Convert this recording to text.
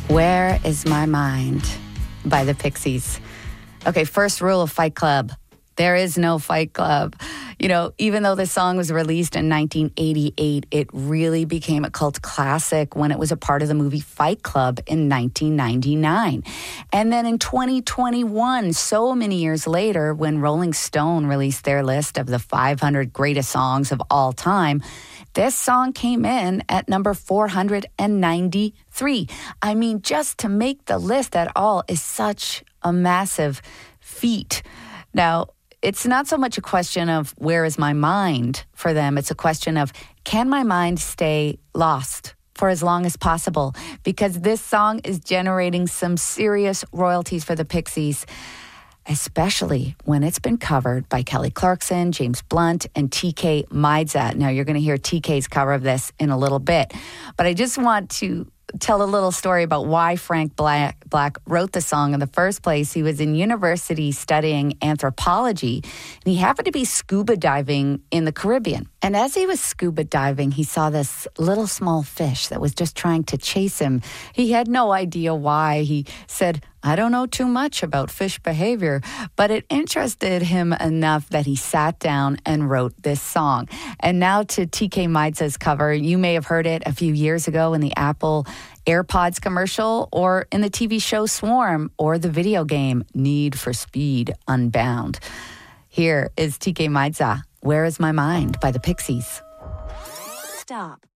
Where is My Mind by the Pixies. Okay, first rule of Fight Club. There is no Fight Club. You know, even though the song was released in 1988, it really became a cult classic when it was a part of the movie Fight Club in 1999. And then in 2021, so many years later, when Rolling Stone released their list of the 500 greatest songs of all time, this song came in at number 493. I mean, just to make the list at all is such a massive feat. Now, it's not so much a question of where is my mind for them. It's a question of, can my mind stay lost for as long as possible? Because this song is generating some serious royalties for the Pixies, especially when it's been covered by Kelly Clarkson, James Blunt, and TK Maidza. Now, you're going to hear TK's cover of this in a little bit. But I just want to tell a little story about why Frank Black wrote the song in the first place. He was in university studying anthropology, and he happened to be scuba diving in the Caribbean. And as he was scuba diving, he saw this little small fish that was just trying to chase him. He had no idea why. He said, I don't know too much about fish behavior, but it interested him enough that he sat down and wrote this song. And now to TK Maidza's cover. You may have heard it a few years ago in the Apple AirPods commercial, or in the TV show Swarm, or the video game Need for Speed Unbound. Here is TK Maidza, Where is My Mind by the Pixies. Stop.